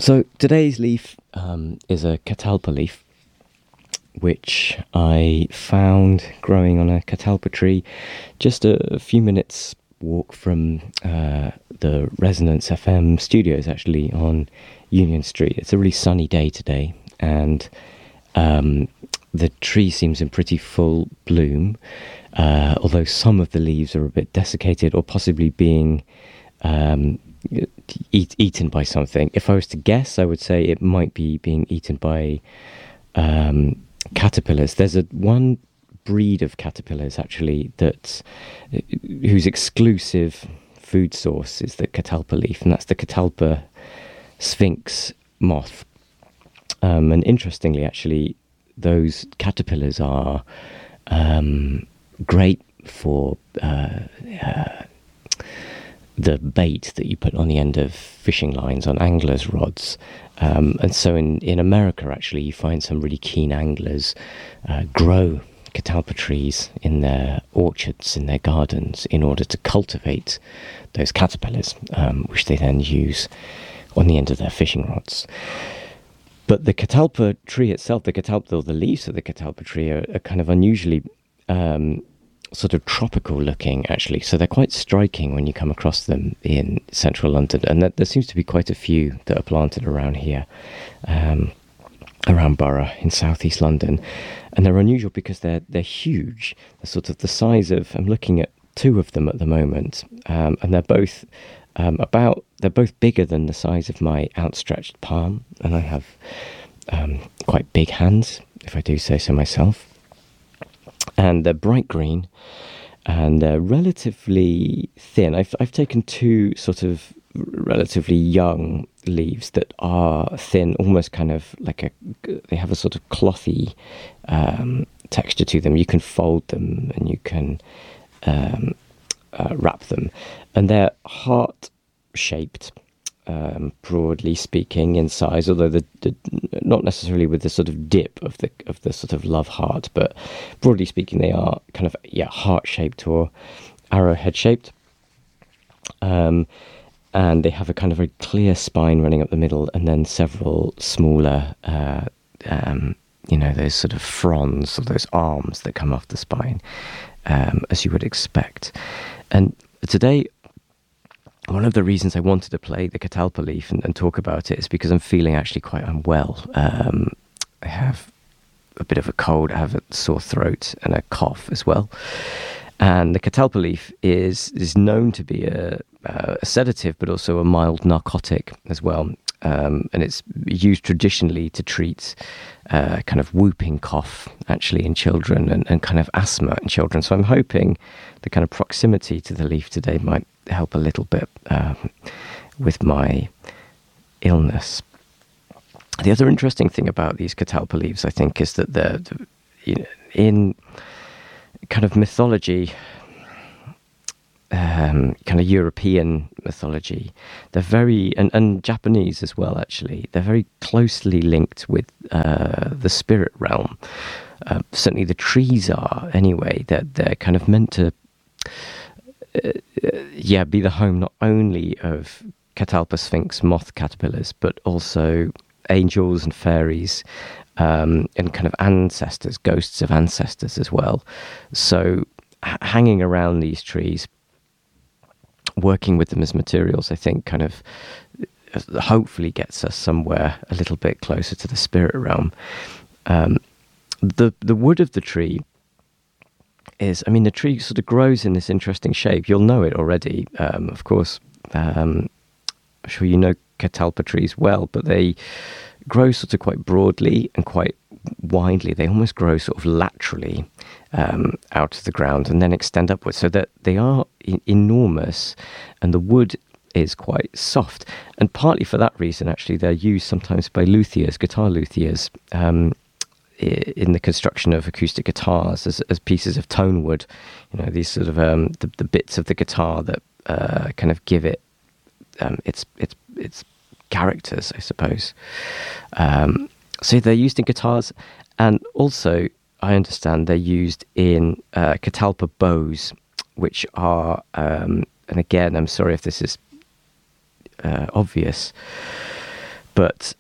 So today's leaf is a catalpa leaf, which I found growing on a catalpa tree just a few minutes walk from the Resonance FM studios, actually, on Union Street. It's a really sunny day today, and the tree seems in pretty full bloom, although some of the leaves are a bit desiccated or possibly being eaten by something. If I was to guess, I would say it might be being eaten by caterpillars. There's one breed of caterpillars, actually, whose exclusive food source is the catalpa leaf, and that's the catalpa sphinx moth. And interestingly, actually, those caterpillars are great for the bait that you put on the end of fishing lines, on anglers' rods. And so in America, actually, you find some really keen anglers grow catalpa trees in their orchards, in their gardens, in order to cultivate those caterpillars, which they then use on the end of their fishing rods. But the catalpa tree itself, the leaves of the catalpa tree are kind of unusually sort of tropical looking, actually. So they're quite striking when you come across them in central London. And there seems to be quite a few that are planted around here, around Borough in southeast London. And they're unusual because they're huge. They're sort of the size of, I'm looking at two of them at the moment, and they're both they're both bigger than the size of my outstretched palm. And I have quite big hands, if I do say so myself. And they're bright green, and they're relatively thin. I've taken two sort of relatively young leaves that are thin, almost kind of like they have a sort of clothy texture to them. You can fold them and you can wrap them, and they're heart-shaped, broadly speaking, in size, although not necessarily with the sort of dip of the sort of love heart, but broadly speaking, they are kind of heart-shaped or arrowhead-shaped, and they have a kind of very clear spine running up the middle, and then several smaller those sort of fronds, or those arms that come off the spine, as you would expect. And today, one of the reasons I wanted to play the catalpa leaf and talk about it is because I'm feeling actually quite unwell. I have a bit of a cold, I have a sore throat and a cough as well. And the catalpa leaf is known to be a sedative, but also a mild narcotic as well. And it's used traditionally to treat kind of whooping cough, actually, in children, and kind of asthma in children. So I'm hoping the kind of proximity to the leaf today might help a little bit with my illness. The other interesting thing about these catalpa leaves, I think, is that they're in kind of mythology, kind of European mythology, they're very, and Japanese as well, actually, they're very closely linked with the spirit realm. Certainly the trees are, anyway. They're kind of meant to be the home not only of catalpa sphinx moth caterpillars, but also angels and fairies, and kind of ancestors, ghosts of ancestors as well. So hanging around these trees, working with them as materials, I think kind of hopefully gets us somewhere a little bit closer to the spirit realm. The wood of the tree is, the tree sort of grows in this interesting shape. You'll know it already, of course. I'm sure you know catalpa trees well, but they grow sort of quite broadly and quite widely. They almost grow sort of laterally out of the ground and then extend upwards, so that they are enormous, and the wood is quite soft. And partly for that reason, actually, they're used sometimes by luthiers, guitar luthiers, in the construction of acoustic guitars as pieces of tone wood. These sort of the bits of the guitar that kind of give it its characters, I suppose. So they're used in guitars, and also I understand they're used in catalpa bows, which are, and again, I'm sorry if this is obvious, But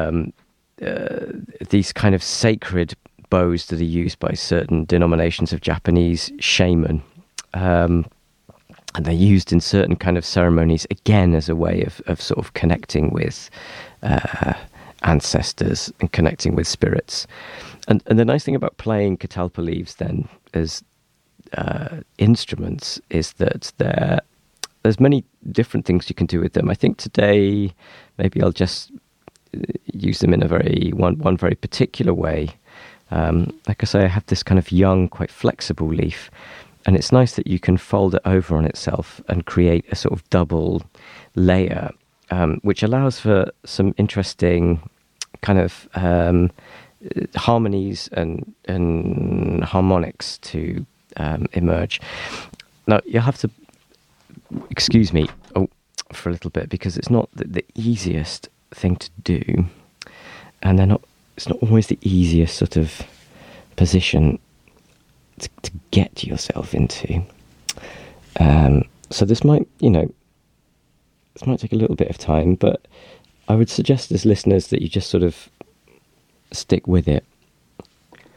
these kind of sacred bows that are used by certain denominations of Japanese shaman, and they're used in certain kind of ceremonies, again, as a way of sort of connecting with ancestors and connecting with spirits. And the nice thing about playing catalpa leaves then as instruments is that there's many different things you can do with them. I think today maybe I'll just use them in a one very particular way. Like I say, I have this kind of young, quite flexible leaf, and it's nice that you can fold it over on itself and create a sort of double layer, which allows for some interesting kind of harmonies and harmonics to emerge. Now, you'll have to excuse me for a little bit, because it's not the easiest thing to do, and it's not always the easiest sort of position to get yourself into. So this might take a little bit of time, but I would suggest as listeners that you just sort of stick with it